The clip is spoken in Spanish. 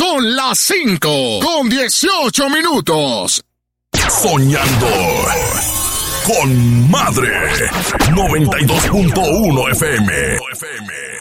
Son las 5:18. Soñando con Madre 92.1 FM.